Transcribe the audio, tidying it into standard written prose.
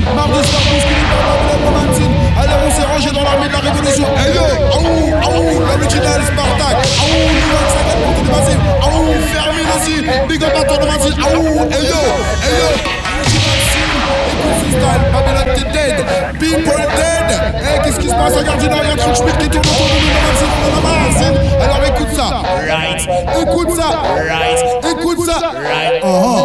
Mardi soir, bousculé par Babylone Romantine. Alors on s'est rangé dans l'armée de la révolution. Hey yo, l'original Spartak. Nouvelle saga de Monté de Massive. Fermine aussi. Big up à toi de Massive. Hey yo. Écoute ce style, Babylone t'es dead. People dead. Hey, qu'est-ce qui se passe? Regarde du nord, y'a Truc Schmidt qui tourne autour de nous dans la Massive. Alors écoute ça. Right. Écoute ça. Right. Écoute ça. Right.